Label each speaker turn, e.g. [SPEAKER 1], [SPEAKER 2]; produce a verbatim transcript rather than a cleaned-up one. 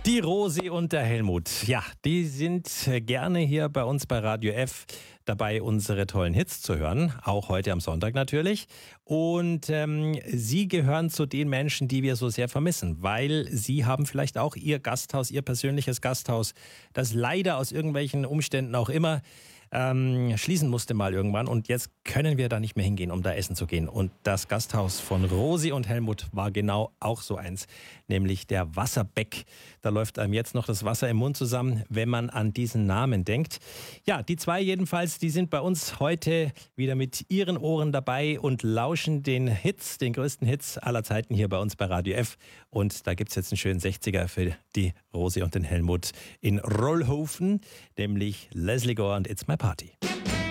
[SPEAKER 1] Die Rosi und der Helmut, ja, die sind gerne hier bei uns bei Radio F dabei, unsere tollen Hits zu hören, auch heute am Sonntag natürlich. Und ähm, sie gehören zu den Menschen, die wir so sehr vermissen, weil sie haben vielleicht auch ihr Gasthaus, ihr persönliches Gasthaus, das leider aus irgendwelchen Umständen auch immer ähm, schließen musste mal irgendwann. Und jetzt können wir da nicht mehr hingehen, um da essen zu gehen. Und das Gasthaus von Rosi und Helmut war genau auch so eins, nämlich der Wasserbeck. Da läuft einem jetzt noch das Wasser im Mund zusammen, wenn man an diesen Namen denkt. Ja, die zwei jedenfalls, die sind bei uns heute wieder mit ihren Ohren dabei und lauschen den Hits, den größten Hits aller Zeiten hier bei uns bei Radio F. Und da gibt es jetzt einen schönen sechziger für die Rosi und den Helmut in Rollhofen, nämlich Leslie Gore und It's My Party.